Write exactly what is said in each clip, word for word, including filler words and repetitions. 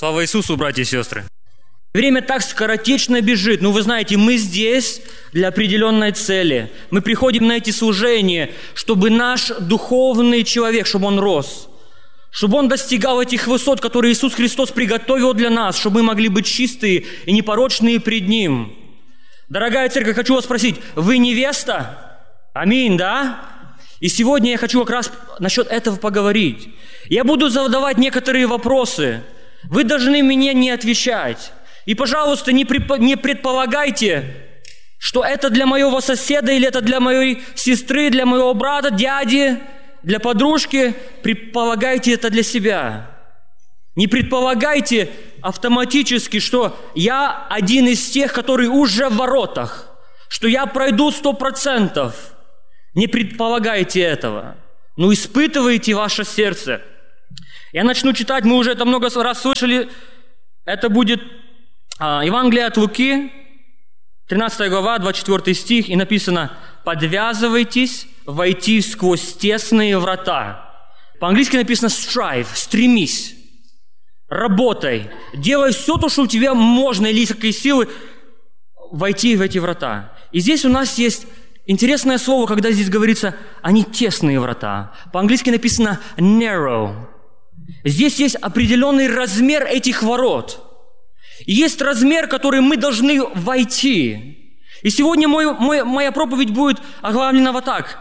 Слава Иисусу, братья и сестры! Время так скоротечно бежит. Ну, вы знаете, мы здесь для определенной цели. Мы приходим на эти служения, чтобы наш духовный человек, чтобы он рос, чтобы он достигал этих высот, которые Иисус Христос приготовил для нас, чтобы мы могли быть чистые и непорочные пред Ним. Дорогая церковь, хочу вас спросить, вы невеста? Аминь, да? И сегодня я хочу как раз насчет этого поговорить. Я буду задавать некоторые вопросы. Вы должны мне не отвечать. И, пожалуйста, не, преп... не предполагайте, что это для моего соседа, или это для моей сестры, для моего брата, дяди, для подружки. Предполагайте это для себя. Не предполагайте автоматически, что я один из тех, который уже в воротах, что я пройду сто процентов. Не предполагайте этого. Но испытывайте ваше сердце. Я начну читать, мы уже это много раз слышали. Это будет а, Евангелие от Луки, тринадцатая глава, двадцать четвёртый стих, и написано: «Подвязывайтесь войти сквозь тесные врата». По-английски написано «strive», «стремись», «работай», «делай все то, что у тебя можно, или есть какие силы, войти в эти врата». И здесь у нас есть интересное слово, когда здесь говорится «они тесные врата». По-английски написано «narrow». Здесь есть определенный размер этих ворот. И есть размер, который мы должны войти. И сегодня мой, мой, моя проповедь будет оглавлена вот так.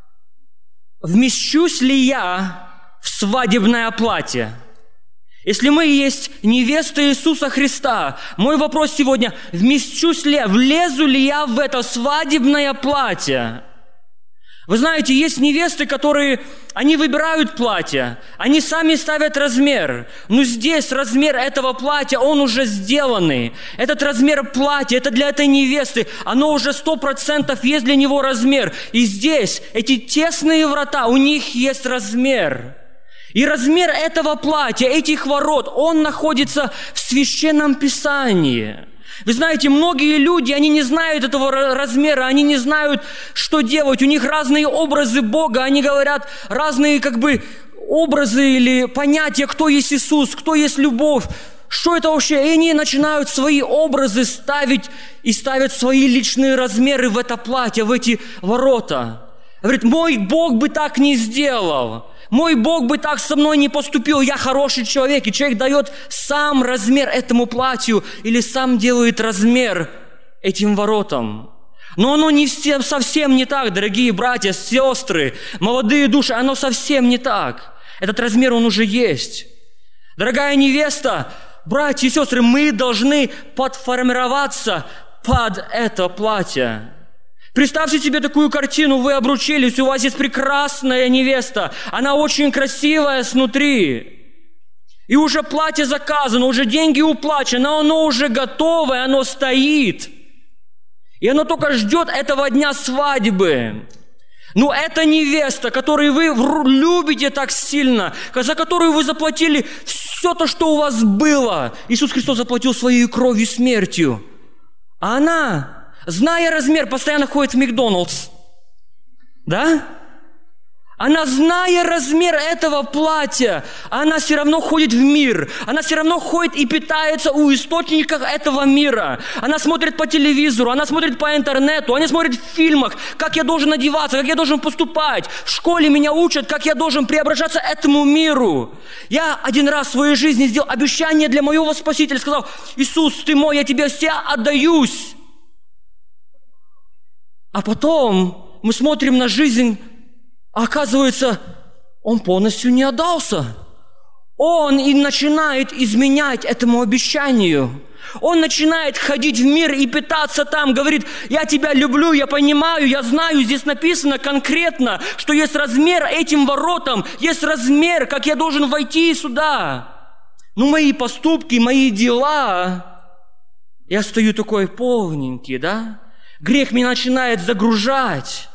Вмещусь ли я в свадебное платье? Если мы есть невеста Иисуса Христа, мой вопрос сегодня: вмещусь ли я, влезу ли я в это свадебное платье? Вы знаете, есть невесты, которые, они выбирают платье, они сами ставят размер. Но здесь размер этого платья, он уже сделанный. Этот размер платья, это для этой невесты, оно уже сто процентов есть для него размер. И здесь эти тесные врата, у них есть размер. И размер этого платья, этих ворот, он находится в Священном Писании. Вы знаете, многие люди, они не знают этого размера, они не знают, что делать. У них разные образы Бога, они говорят разные как бы образы или понятия, кто есть Иисус, кто есть любовь, что это вообще. И они начинают свои образы ставить и ставят свои личные размеры в это платье, в эти ворота. Говорит, мой Бог бы так не сделал. Мой Бог бы так со мной не поступил, я хороший человек. И человек дает сам размер этому платью или сам делает размер этим воротам. Но оно не всем, совсем не так, дорогие братья, сестры, молодые души, оно совсем не так. Этот размер, он уже есть. Дорогая невеста, братья и сестры, мы должны подформироваться под это платье. Представьте себе такую картину, вы обручились, у вас есть прекрасная невеста, она очень красивая снутри, и уже платье заказано, уже деньги уплачены, оно уже готовое, оно стоит, и оно только ждет этого дня свадьбы. Но эта невеста, которую вы любите так сильно, за которую вы заплатили все то, что у вас было, Иисус Христос заплатил своей кровью и смертью, а она, зная размер, постоянно ходит в Макдональдс. Да? Она, зная размер этого платья, она все равно ходит в мир. Она все равно ходит и питается у источников этого мира. Она смотрит по телевизору, она смотрит по интернету, она смотрит в фильмах, как я должен одеваться, как я должен поступать. В школе меня учат, как я должен преображаться этому миру. Я один раз в своей жизни сделал обещание для моего Спасителя. Сказал: Иисус, Ты мой, я Тебе все отдаюсь. А потом мы смотрим на жизнь, а оказывается, он полностью не отдался. Он и начинает изменять этому обещанию. Он начинает ходить в мир и питаться там, говорит: я тебя люблю, я понимаю, я знаю, здесь написано конкретно, что есть размер этим воротам, есть размер, как я должен войти сюда. Но мои поступки, мои дела, я стою такой полненький, да? Грех меня начинает загружать.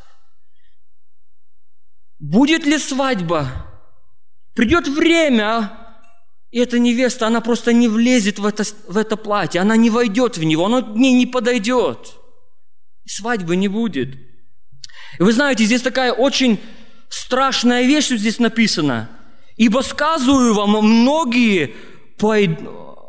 Будет ли свадьба? Придет время, и эта невеста, она просто не влезет в это, в это платье, она не войдет в него, оно к ней не подойдет. И свадьбы не будет. И вы знаете, здесь такая очень страшная вещь здесь написана. «Ибо сказываю вам, многие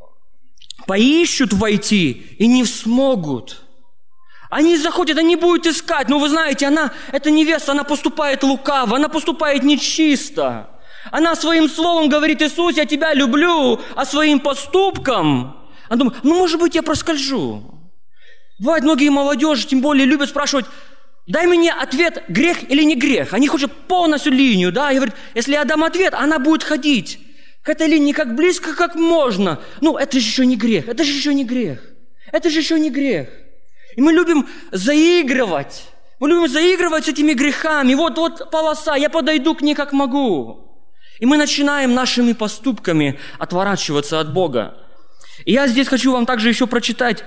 поищут войти и не смогут. Они заходят, они будут искать, но вы знаете, она, эта невеста, она поступает лукаво, она поступает нечисто. Она своим словом говорит: Иисус, я тебя люблю, а своим поступком она думает: ну, может быть, я проскольжу. Бывает, многие молодежи, тем более, любят спрашивать: дай мне ответ, грех или не грех. Они хотят полностью линию, да, и говорят: если я дам ответ, она будет ходить к этой линии как близко, как можно. Ну, это же еще не грех, это же еще не грех, это же еще не грех. И мы любим заигрывать, мы любим заигрывать с этими грехами. Вот, вот полоса, я подойду к ней как могу. И мы начинаем нашими поступками отворачиваться от Бога. И я здесь хочу вам также еще прочитать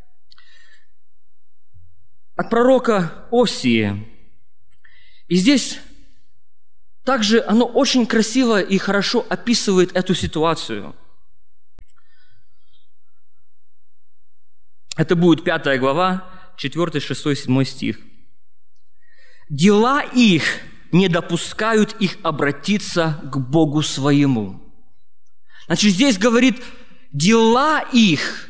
от пророка Осии. И здесь также оно очень красиво и хорошо описывает эту ситуацию. Это будет пятая глава, четвёртый, шестой, седьмой стих. «Дела их не допускают их обратиться к Богу своему». Значит, здесь говорит, дела их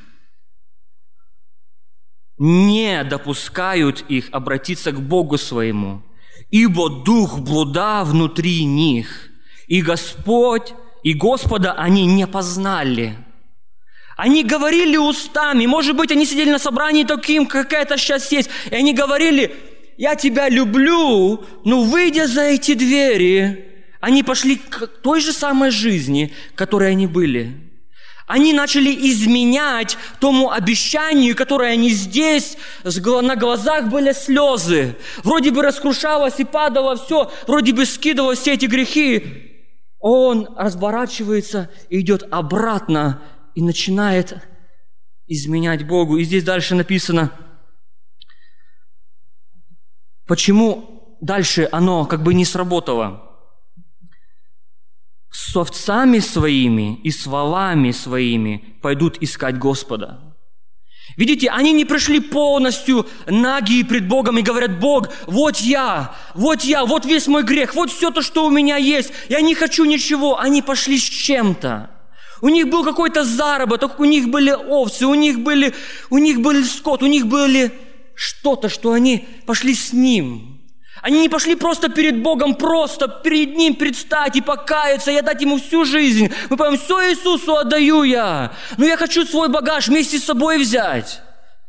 не допускают их обратиться к Богу своему, ибо дух блуда внутри них, и Господь, и Господа они не познали. Они говорили устами, может быть, они сидели на собрании таким, как это сейчас есть, и они говорили: я тебя люблю, но выйдя за эти двери, они пошли к той же самой жизни, в которой они были. Они начали изменять тому обещанию, которое они здесь, на глазах были слезы. Вроде бы раскрушалось и падало все, вроде бы скидывалось все эти грехи. Он разворачивается и идет обратно и начинает изменять Богу. И здесь дальше написано, почему дальше оно как бы не сработало. С овцами своими и с волами своими пойдут искать Господа. Видите, они не пришли полностью нагие пред Богом и говорят: Бог, вот я, вот я, вот весь мой грех, вот все то, что у меня есть, я не хочу ничего. Они пошли с чем-то. У них был какой-то заработок, у них были овцы, у них были, у них был скот, у них были что-то, что они пошли с Ним. Они не пошли просто перед Богом, просто перед Ним предстать и покаяться, и отдать Ему всю жизнь. Мы поем: все Иисусу отдаю я, но я хочу свой багаж вместе с собой взять.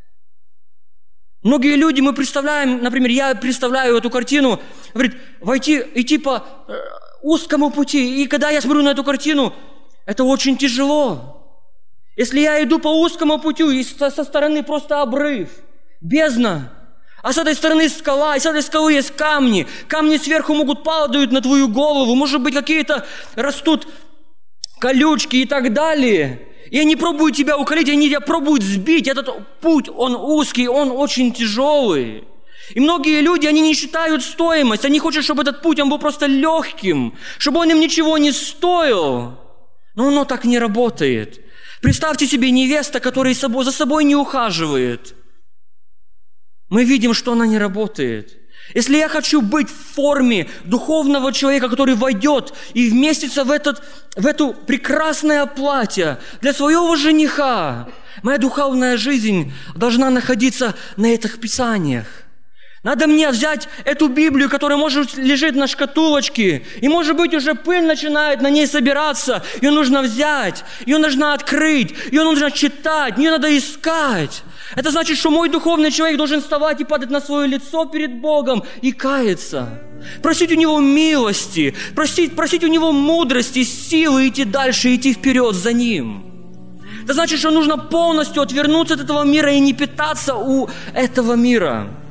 Многие люди, мы представляем, например, я представляю эту картину, говорит, войти, идти по узкому пути, и когда я смотрю на эту картину, это очень тяжело. Если я иду по узкому пути, и со стороны просто обрыв, бездна, а с этой стороны скала, и с этой скалы есть камни. Камни сверху могут падать на твою голову, может быть, какие-то растут колючки и так далее. И они пробуют тебя уколить, они тебя пробуют сбить. Этот путь, он узкий, он очень тяжелый. И многие люди, они не считают стоимость. Они хотят, чтобы этот путь, он был просто легким, чтобы он им ничего не стоил. Но оно так не работает. Представьте себе невеста, которая за собой не ухаживает. Мы видим, что она не работает. Если я хочу быть в форме духовного человека, который войдет и вместится в, этот, в эту прекрасное платье для своего жениха, моя духовная жизнь должна находиться на этих писаниях. Надо мне взять эту Библию, которая, может, лежит на шкатулочке, и, может быть, уже пыль начинает на ней собираться. Ее нужно взять, ее нужно открыть, ее нужно читать, ее надо искать. Это значит, что мой духовный человек должен вставать и падать на свое лицо перед Богом и каяться. Просить у Него милости, просить, просить у Него мудрости, силы идти дальше, идти вперед за Ним. Это значит, что нужно полностью отвернуться от этого мира и не питаться у этого мира.